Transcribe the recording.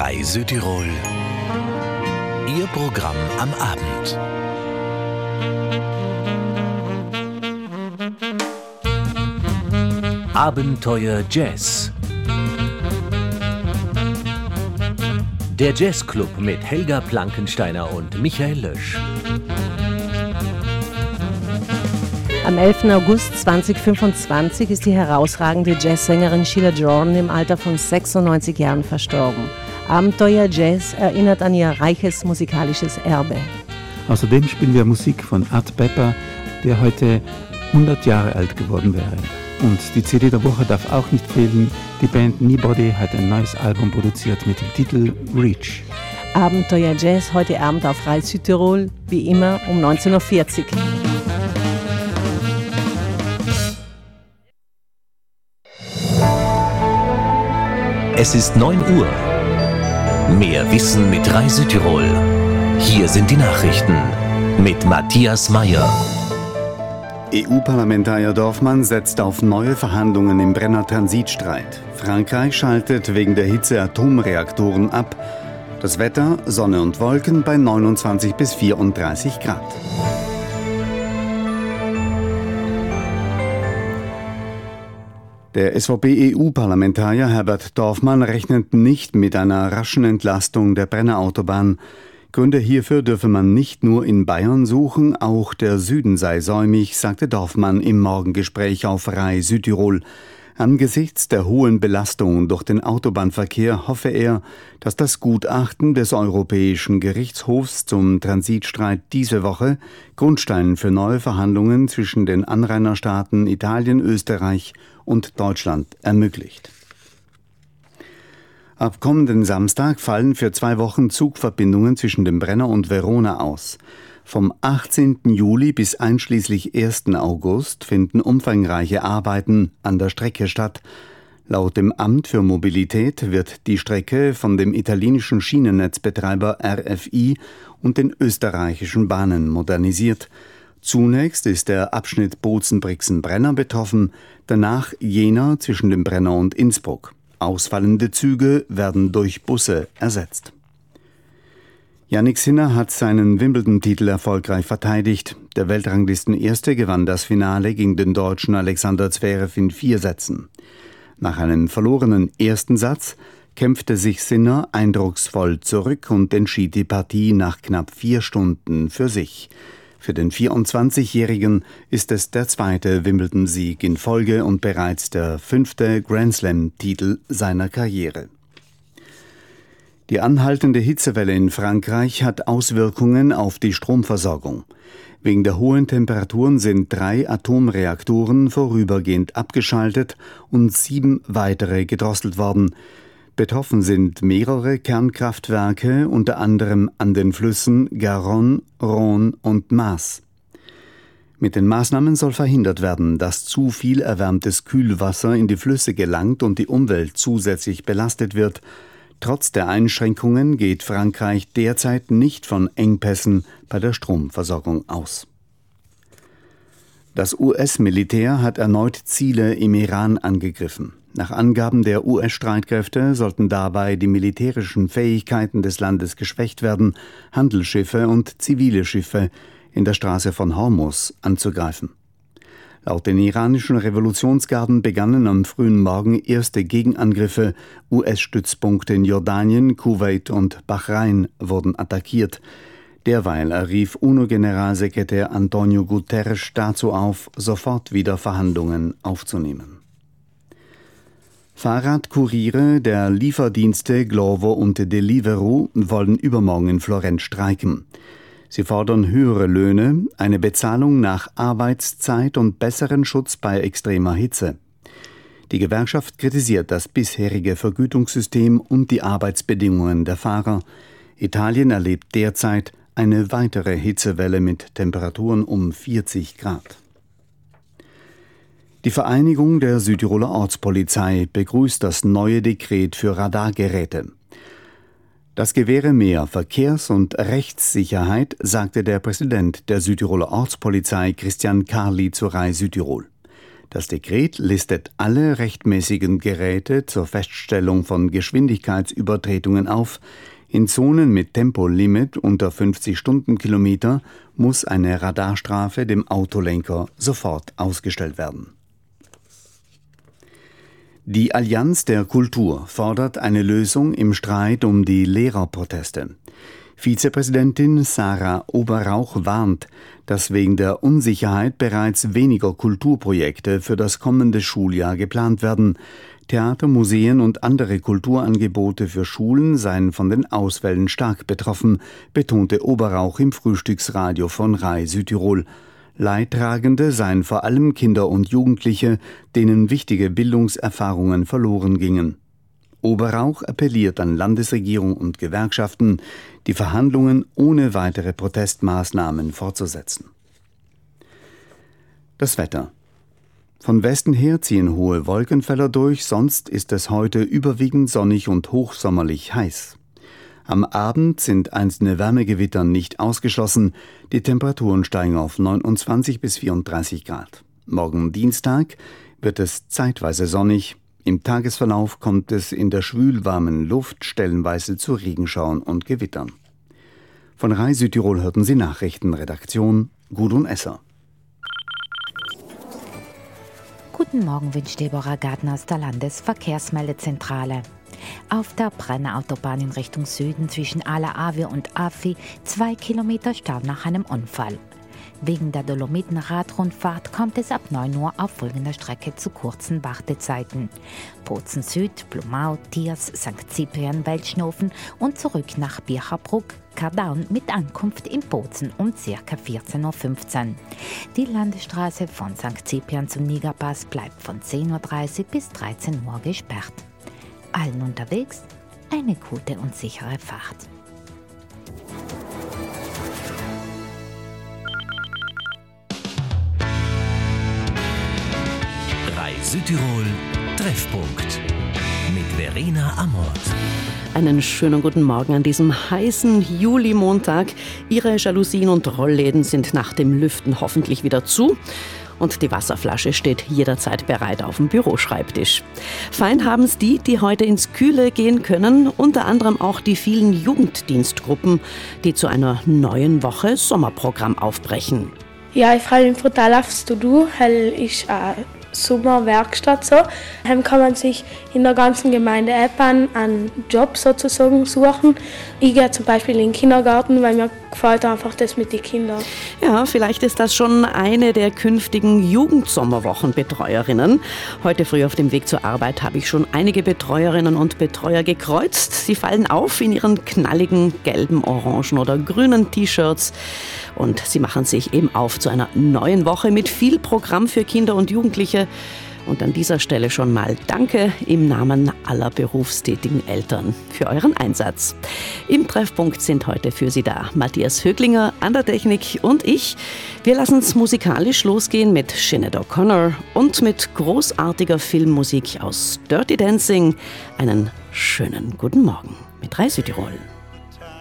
Rai Südtirol, Ihr Programm am Abend. Abenteuer Jazz. Der Jazzclub mit Helga Plankensteiner und Michael Lösch. Am 11. August 2025 ist die herausragende Jazzsängerin Sheila Jordan im Alter von 96 Jahren verstorben. Abenteuer Jazz erinnert an ihr reiches musikalisches Erbe. Außerdem spielen wir Musik von Art Pepper, der heute 100 Jahre alt geworden wäre. Und die CD der Woche darf auch nicht fehlen. Die Band Nobody hat ein neues Album produziert mit dem Titel Reach. Abenteuer Jazz heute Abend auf Rai Südtirol, wie immer um 19.40 Uhr. Es ist 9 Uhr. Mehr Wissen mit Rai Südtirol. Hier sind die Nachrichten mit Matthias Meyer. EU-Parlamentarier Dorfmann setzt auf neue Verhandlungen im Brenner Transitstreit. Frankreich schaltet wegen der Hitze Atomreaktoren ab. Das Wetter, Sonne und Wolken bei 29 bis 34 Grad. Der SVP-EU-Parlamentarier Herbert Dorfmann rechnet nicht mit einer raschen Entlastung der Brenner Autobahn. Gründe hierfür dürfe man nicht nur in Bayern suchen, auch der Süden sei säumig, sagte Dorfmann im Morgengespräch auf Rai Südtirol. Angesichts der hohen Belastung durch den Autobahnverkehr hoffe er, dass das Gutachten des Europäischen Gerichtshofs zum Transitstreit diese Woche Grundstein für neue Verhandlungen zwischen den Anrainerstaaten Italien, Österreich und Deutschland ermöglicht. Ab kommenden Samstag fallen für 2 Wochen Zugverbindungen zwischen dem Brenner und Verona aus. Vom 18. Juli bis einschließlich 1. August finden umfangreiche Arbeiten an der Strecke statt. Laut dem Amt für Mobilität wird die Strecke von dem italienischen Schienennetzbetreiber RFI und den österreichischen Bahnen modernisiert. Zunächst ist der Abschnitt Bozen-Brixen-Brenner betroffen, danach jener zwischen dem Brenner und Innsbruck. Ausfallende Züge werden durch Busse ersetzt. Jannik Sinner hat seinen Wimbledon-Titel erfolgreich verteidigt. Der Weltranglisten-Erste gewann das Finale gegen den Deutschen Alexander Zverev in 4 Sätzen. Nach einem verlorenen ersten Satz kämpfte sich Sinner eindrucksvoll zurück und entschied die Partie nach knapp 4 Stunden für sich. Für den 24-Jährigen ist es der 2. Wimbledon-Sieg in Folge und bereits der 5. Grand-Slam-Titel seiner Karriere. Die anhaltende Hitzewelle in Frankreich hat Auswirkungen auf die Stromversorgung. Wegen der hohen Temperaturen sind 3 Atomreaktoren vorübergehend abgeschaltet und 7 weitere gedrosselt worden. Betroffen sind mehrere Kernkraftwerke, unter anderem an den Flüssen Garonne, Rhône und Maas. Mit den Maßnahmen soll verhindert werden, dass zu viel erwärmtes Kühlwasser in die Flüsse gelangt und die Umwelt zusätzlich belastet wird. Trotz der Einschränkungen geht Frankreich derzeit nicht von Engpässen bei der Stromversorgung aus. Das US-Militär hat erneut Ziele im Iran angegriffen. Nach Angaben der US-Streitkräfte sollten dabei die militärischen Fähigkeiten des Landes geschwächt werden, Handelsschiffe und zivile Schiffe in der Straße von Hormuz anzugreifen. Laut den iranischen Revolutionsgarden begannen am frühen Morgen erste Gegenangriffe. US-Stützpunkte in Jordanien, Kuwait und Bahrain wurden attackiert. Derweil rief UNO-Generalsekretär Antonio Guterres dazu auf, sofort wieder Verhandlungen aufzunehmen. Fahrradkuriere der Lieferdienste Glovo und Deliveroo wollen übermorgen in Florenz streiken. Sie fordern höhere Löhne, eine Bezahlung nach Arbeitszeit und besseren Schutz bei extremer Hitze. Die Gewerkschaft kritisiert das bisherige Vergütungssystem und die Arbeitsbedingungen der Fahrer. Italien erlebt derzeit eine weitere Hitzewelle mit Temperaturen um 40 Grad. Die Vereinigung der Südtiroler Ortspolizei begrüßt das neue Dekret für Radargeräte. Das gewähre mehr Verkehrs- und Rechtssicherheit, sagte der Präsident der Südtiroler Ortspolizei Christian Karli zu Rai Südtirol. Das Dekret listet alle rechtmäßigen Geräte zur Feststellung von Geschwindigkeitsübertretungen auf. In Zonen mit Tempolimit unter 50 Stundenkilometer muss eine Radarstrafe dem Autolenker sofort ausgestellt werden. Die Allianz der Kultur fordert eine Lösung im Streit um die Lehrerproteste. Vizepräsidentin Sarah Oberrauch warnt, dass wegen der Unsicherheit bereits weniger Kulturprojekte für das kommende Schuljahr geplant werden. Theater, Museen und andere Kulturangebote für Schulen seien von den Ausfällen stark betroffen, betonte Oberrauch im Frühstücksradio von RAI Südtirol. Leidtragende seien vor allem Kinder und Jugendliche, denen wichtige Bildungserfahrungen verloren gingen. Oberrauch appelliert an Landesregierung und Gewerkschaften, die Verhandlungen ohne weitere Protestmaßnahmen fortzusetzen. Das Wetter. Von Westen her ziehen hohe Wolkenfelder durch, sonst ist es heute überwiegend sonnig und hochsommerlich heiß. Am Abend sind einzelne Wärmegewitter nicht ausgeschlossen, die Temperaturen steigen auf 29 bis 34 Grad. Morgen Dienstag wird es zeitweise sonnig. Im Tagesverlauf kommt es in der schwülwarmen Luft stellenweise zu Regenschauern und Gewittern. Von RAI Südtirol hörten Sie Nachrichten, Redaktion Gudrun Esser. Guten Morgen wünscht Deborah Gardner aus der Landesverkehrsmeldezentrale. Auf der Brenner Autobahn in Richtung Süden zwischen Ala-Awe und Afi 2 Kilometer Stau nach einem Unfall. Wegen der Dolomiten-Radrundfahrt kommt es ab 9 Uhr auf folgender Strecke zu kurzen Wartezeiten. Bozen Süd, Blumau, Tiers, St. Cyprian, Welschnofen und zurück nach Bircherbruck, Kardaun mit Ankunft in Bozen um ca. 14.15 Uhr. Die Landesstraße von St. Cyprian zum Nigerpass bleibt von 10.30 Uhr bis 13 Uhr gesperrt. Allen unterwegs eine gute und sichere Fahrt. RAI Südtirol Treffpunkt mit Verena Amort. Einen schönen guten Morgen an diesem heißen Juli-Montag. Ihre Jalousien und Rollläden sind nach dem Lüften hoffentlich wieder zu. Und die Wasserflasche steht jederzeit bereit auf dem Büroschreibtisch. Fein haben es die heute ins Kühle gehen können, unter anderem auch die vielen Jugenddienstgruppen, die zu einer neuen Woche Sommerprogramm aufbrechen. Ja, ich freue mich total aufs To-Do, weil ich Sommerwerkstatt so. Dann kann man sich in der ganzen Gemeinde einen Job sozusagen suchen. Ich gehe zum Beispiel in den Kindergarten, weil mir gefällt einfach das mit den Kindern. Ja, vielleicht ist das schon eine der künftigen Jugendsommerwochenbetreuerinnen. Heute früh auf dem Weg zur Arbeit habe ich schon einige Betreuerinnen und Betreuer gekreuzt. Sie fallen auf in ihren knalligen gelben, orangen oder grünen T-Shirts. Und sie machen sich eben auf zu einer neuen Woche mit viel Programm für Kinder und Jugendliche. Und an dieser Stelle schon mal Danke im Namen aller berufstätigen Eltern für euren Einsatz. Im Treffpunkt sind heute für Sie da Matthias Höglinger an der Technik und ich. Wir lassen es musikalisch losgehen mit Sinead O'Connor und mit großartiger Filmmusik aus Dirty Dancing. Einen schönen guten Morgen mit RAI Südtirol.